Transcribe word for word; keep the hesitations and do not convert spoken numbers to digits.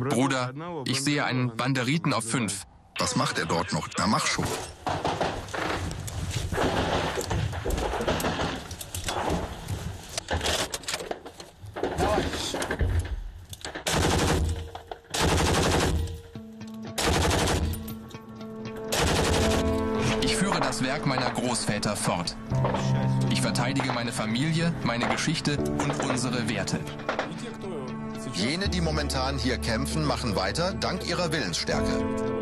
Bruder, ich sehe einen Banderiten auf fünf. Was macht er dort noch? Na, mach schon. Ich führe das Werk meiner Großväter fort. Ich verteidige meine Familie, meine Geschichte und unsere Werte. Jene, die momentan hier kämpfen, machen weiter dank ihrer Willensstärke.